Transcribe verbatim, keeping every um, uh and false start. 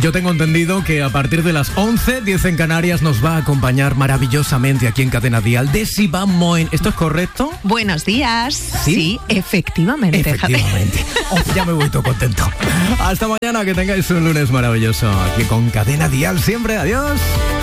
yo tengo entendido que a partir de las once, diez en Canarias, nos va a acompañar maravillosamente aquí en Cadena Dial Desi Van Moen. ¿Esto es correcto? Buenos días. Sí, sí efectivamente. Efectivamente. Oh, ya me voy todo contento. Hasta mañana, que tengáis un lunes maravilloso aquí con Cadena Dial siempre. Adiós.